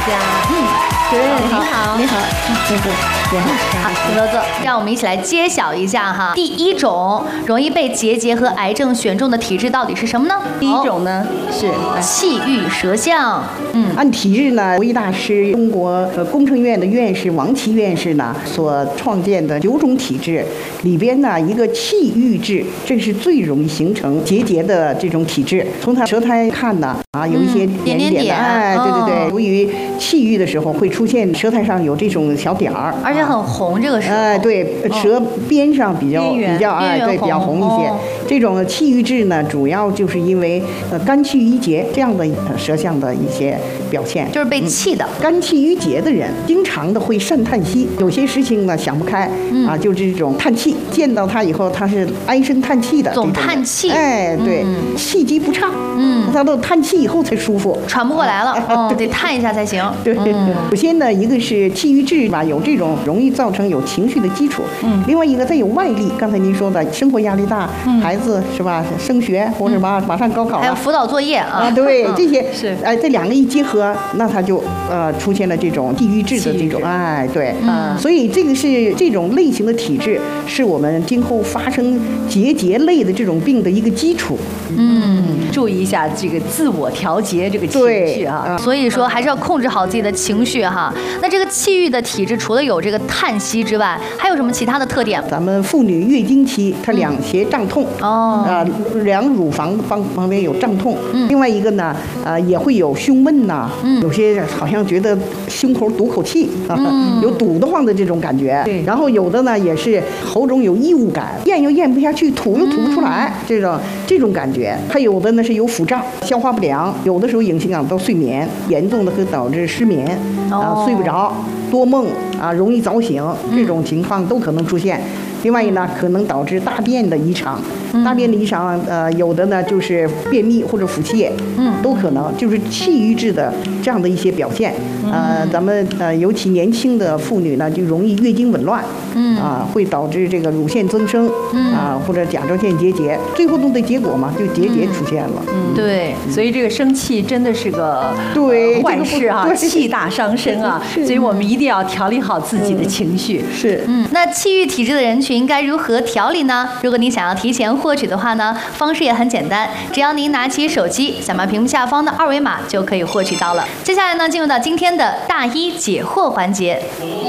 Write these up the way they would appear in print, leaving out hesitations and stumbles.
主任您好， 你好， 好，请坐坐。让我们一起来揭晓一下哈，第一种容易被结节和癌症选中的体质到底是什么呢？ 第一种呢是气郁舌象。 按体质呢，国医大师中国工程院的院士王琦院士呢所创建的9种体质里边呢，一个气郁质，这是最容易形成结节的这种体质。从它舌苔看呢，有一些点点的，哎，对对对，由于气郁的时候会出现舌苔上有这种小点儿， 而且很红，这个时候。 哎，对，舌边上比较哎，对，比较红一些。这种气郁质呢，主要就是因为肝气郁结这样的舌象的一些表现， 就是被气的。 肝气郁结的人，经常的会善叹息，有些事情呢想不开就是这种叹气。见到他以后，他是唉声叹气的， 总叹气。 哎，对，气机不畅，他都叹气以后才舒服， 喘不过来了，得叹一下才行。 对，首先呢，一个是气郁质吧，有这种容易造成有情绪的基础。另外一个，它有外力，刚才您说的生活压力大，孩子是吧，升学或者马上高考了， 还有辅导作业啊， 对，这些是这两个一结合，那它就出现了这种气郁质的这种对，所以这个是这种类型的体质，是我们今后发生结节类的这种病的一个基础。 注意一下这个自我调节这个情绪啊。 所以说还是要控制好自己的情绪哈。那这个气郁的体质除了有这个叹息之外，还有什么其他的特点？ 咱们妇女月经期，它两胁胀痛两乳房旁边有胀痛。另外一个呢，也会有胸闷呐，有些好像觉得胸口堵口气有堵得慌的这种感觉。然后有的呢也是喉中有异物感，咽又咽不下去，吐又吐不出来，这种感觉。还有的呢是有腹胀、消化不良，有的时候影响到睡眠，严重的会导致失眠睡不着、多梦容易早醒，这种情况都可能出现。另外呢，可能导致大便的异常，大便的异常，有的呢就是便秘或者腹泻，都可能就是气郁质的这样的一些表现。咱们尤其年轻的妇女呢，就容易月经紊乱，会导致这个乳腺增生，或者甲状腺结节，最后的结果嘛，就结节出现了。 对，所以这个生气真的是个坏事啊，气大伤身啊，所以我们一定要调理好自己的情绪。 是， 那气郁体质的人群该如何调理呢？如果您想要提前获取的话呢，方式也很简单，只要您拿起手机，扫描屏幕下方的2维码就可以获取到了。接下来呢，进入到今天的大医解惑环节。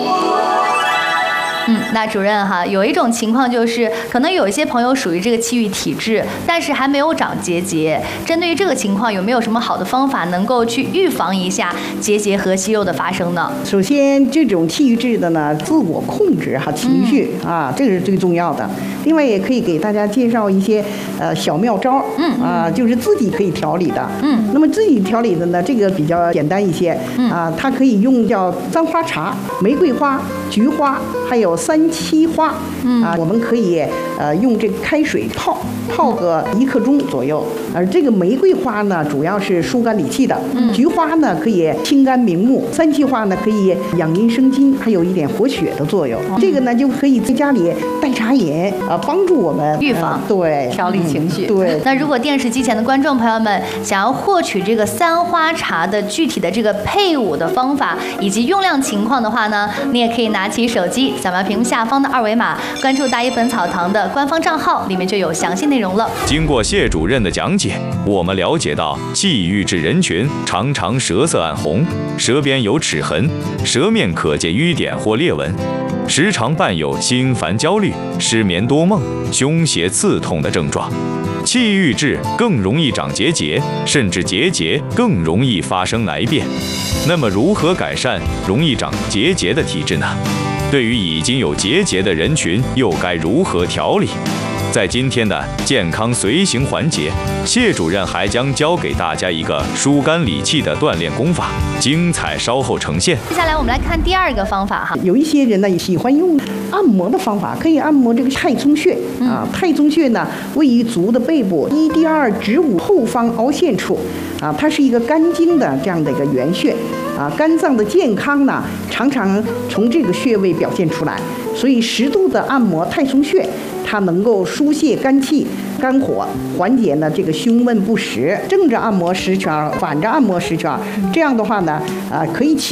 那主任哈，有一种情况就是，可能有一些朋友属于这个气郁体质，但是还没有长结节。针对于这个情况，有没有什么好的方法能够去预防一下结节和息肉的发生呢？ 首先，这种气郁质的呢，自我控制情绪这个是最重要的。另外，也可以给大家介绍一些小妙招，就是自己可以调理的。那么自己调理的呢，这个比较简单一些，它可以用叫簪花茶、玫瑰花、菊花，还有3七花，我们可以用这个开水泡个1刻钟左右。而这个玫瑰花呢，主要是疏肝理气的；菊花呢，可以清肝明目；3七花呢，可以养阴生津，还有一点活血的作用。这个呢，就可以在家里代茶饮，帮助我们预防， 对， 调理情绪。 对。 那如果电视机前的观众朋友们想要获取这个3花茶的具体的这个配伍的方法以及用量情况的话呢，你也可以拿起手机，扫描屏幕下方的2维码，关注大医本草堂的官方账号，里面就有详细内容了。 经过谢主任的讲解，我们了解到气郁质人群常常舌色暗红，舌边有齿痕，舌面可见瘀点或裂纹，时常伴有心烦焦虑、失眠多梦、胸胁刺痛的症状。气郁质更容易长结节，甚至结节更容易发生癌变。那么如何改善容易长结节的体质呢？对于已经有结节的人群，又该如何调理？在今天的健康随行环节，谢主任还将教给大家一个疏肝理气的锻炼功法，精彩稍后呈现。 接下来我们来看第2个方法哈。 有一些人呢喜欢用按摩的方法，可以按摩这个太冲穴太冲穴呢位于足的背部1第2指5后方凹陷处它是一个肝经的这样的一个原穴肝脏的健康呢常常从这个穴位表现出来，所以适度的按摩太冲穴，它能够疏泄肝气、肝火，缓解呢这个胸闷不实。正着按摩10圈，反着按摩10圈，这样的话呢，可以起